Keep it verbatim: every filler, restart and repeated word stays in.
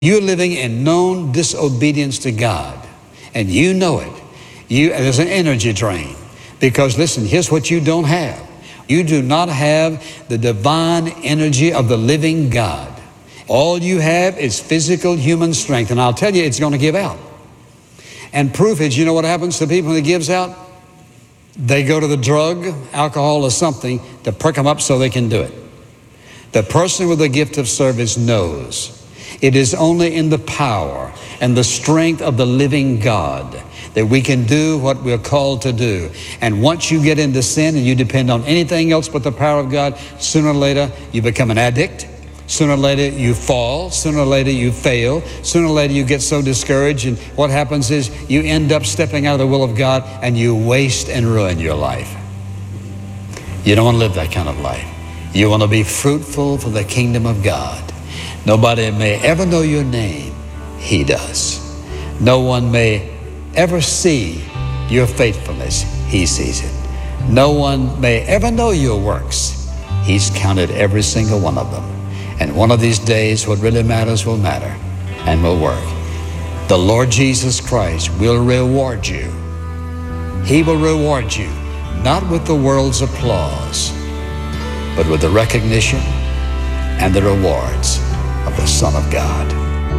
You're living in known disobedience to God, and you know it. You, there's an energy drain. Because listen, here's what you don't have. You do not have the divine energy of the living God. All you have is physical human strength, and I'll tell you, it's going to give out. And proof is, you know what happens to people when it gives out? They go to the drug, alcohol, or something to perk them up so they can do it. The person with the gift of service knows it is only in the power and the strength of the living God that we can do what we're called to do. And once you get into sin and you depend on anything else but the power of God, sooner or later you become an addict. Sooner or later you fall. Sooner or later you fail. Sooner or later you get so discouraged, and what happens is you end up stepping out of the will of God and you waste and ruin your life. You don't want to live that kind of life. You want to be fruitful for the kingdom of God. Nobody may ever know your name. He does. No one may ever see your faithfulness. He sees it. No one may ever know your works. He's counted every single one of them. And one of these days, what really matters will matter and will work. The Lord Jesus Christ will reward you. He will reward you, not with the world's applause, but with the recognition and the rewards of the Son of God.